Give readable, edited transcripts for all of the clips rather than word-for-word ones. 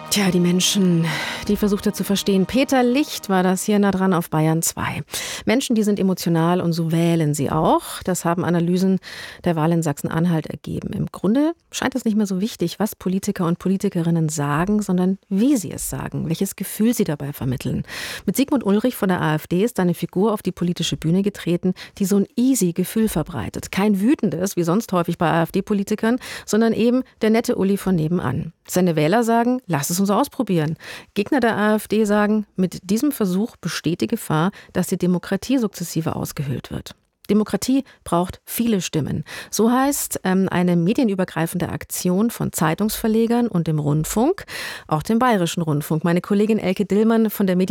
Tja, die Menschen, die versucht er zu verstehen. Peter Licht war das hier nah dran auf Bayern 2. Menschen, die sind emotional und so wählen sie auch. Das haben Analysen der Wahl in Sachsen-Anhalt ergeben. Im Grunde scheint es nicht mehr so wichtig, was Politiker und Politikerinnen sagen, sondern wie sie es sagen, welches Gefühl sie dabei vermitteln. Mit Sigmund Ulrich von der AfD ist eine Figur auf die politische Bühne getreten, die so ein easy Gefühl verbreitet. Kein wütendes, wie sonst häufig bei AfD-Politikern, sondern eben der nette Uli von nebenan. Seine Wähler sagen, lass es uns ausprobieren. Gegner der AfD sagen, mit diesem Versuch besteht die Gefahr, dass die Demokratie sukzessive ausgehöhlt wird. Demokratie braucht viele Stimmen. So heißt eine medienübergreifende Aktion von Zeitungsverlegern und dem Rundfunk, auch dem Bayerischen Rundfunk. Meine Kollegin Elke Dillmann von den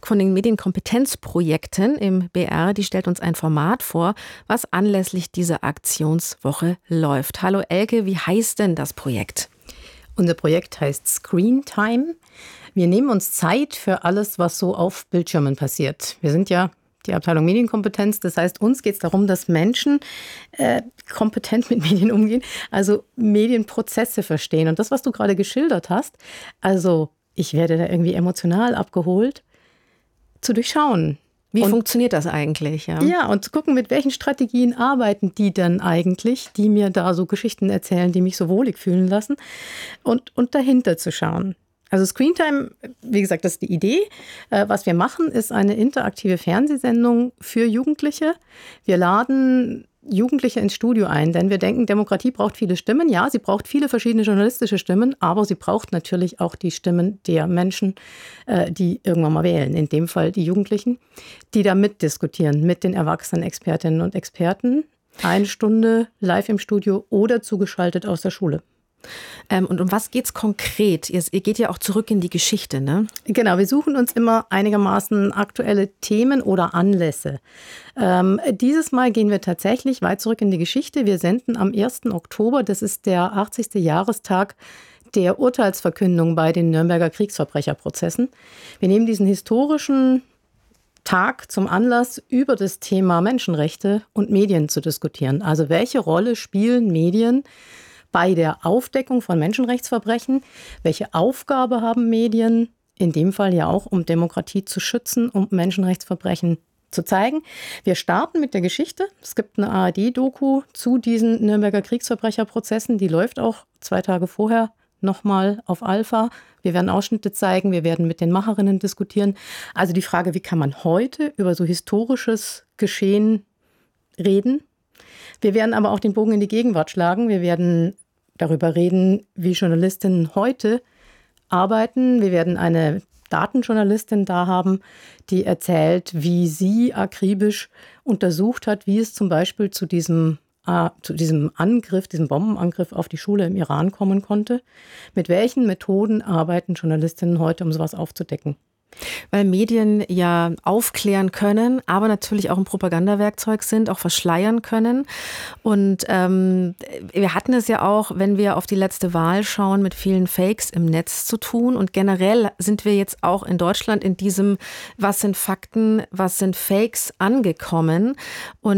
Medienkompetenzprojekten im BR, die stellt uns ein Format vor, was anlässlich dieser Aktionswoche läuft. Hallo Elke, wie heißt denn das Projekt? Unser Projekt heißt Screen Time. Wir nehmen uns Zeit für alles, was so auf Bildschirmen passiert. Wir sind ja die Abteilung Medienkompetenz. Das heißt, uns geht es darum, dass Menschen kompetent mit Medien umgehen, also Medienprozesse verstehen. Und das, was du gerade geschildert hast, also ich werde da irgendwie emotional abgeholt, zu durchschauen. Wie funktioniert das eigentlich? Ja, und zu gucken, mit welchen Strategien arbeiten die denn eigentlich, die mir da so Geschichten erzählen, die mich so wohlig fühlen lassen und dahinter zu schauen. Also Screentime, wie gesagt, das ist die Idee. Was wir machen, ist eine interaktive Fernsehsendung für Jugendliche. Wir laden Jugendliche ins Studio ein, denn wir denken, Demokratie braucht viele Stimmen. Ja, sie braucht viele verschiedene journalistische Stimmen, aber sie braucht natürlich auch die Stimmen der Menschen, die irgendwann mal wählen. In dem Fall die Jugendlichen, die da mitdiskutieren mit den erwachsenen Expertinnen und Experten. 1 Stunde live im Studio oder zugeschaltet aus der Schule. Und um was geht's konkret? Ihr geht ja auch zurück in die Geschichte, ne? Genau, wir suchen uns immer einigermaßen aktuelle Themen oder Anlässe. Dieses Mal gehen wir tatsächlich weit zurück in die Geschichte. Wir senden am 1. Oktober, das ist der 80. Jahrestag der Urteilsverkündung bei den Nürnberger Kriegsverbrecherprozessen. Wir nehmen diesen historischen Tag zum Anlass, über das Thema Menschenrechte und Medien zu diskutieren. Also welche Rolle spielen Medien bei der Aufdeckung von Menschenrechtsverbrechen? Welche Aufgabe haben Medien, in dem Fall ja auch, um Demokratie zu schützen, um Menschenrechtsverbrechen zu zeigen? Wir starten mit der Geschichte. Es gibt eine ARD-Doku zu diesen Nürnberger Kriegsverbrecherprozessen. Die läuft auch 2 Tage vorher nochmal auf Alpha. Wir werden Ausschnitte zeigen, wir werden mit den Macherinnen diskutieren. Also die Frage, wie kann man heute über so historisches Geschehen reden? Wir werden aber auch den Bogen in die Gegenwart schlagen. Wir werden darüber reden, wie Journalistinnen heute arbeiten. Wir werden eine Datenjournalistin da haben, die erzählt, wie sie akribisch untersucht hat, wie es zum Beispiel zu diesem Angriff, diesem Bombenangriff auf die Schule im Iran kommen konnte. Mit welchen Methoden arbeiten Journalistinnen heute, um sowas aufzudecken? Weil Medien ja aufklären können, aber natürlich auch ein Propagandawerkzeug sind, auch verschleiern können. Und wir hatten es ja auch, wenn wir auf die letzte Wahl schauen, mit vielen Fakes im Netz zu tun. Und generell sind wir jetzt auch in Deutschland in diesem, was sind Fakten, was sind Fakes angekommen. Und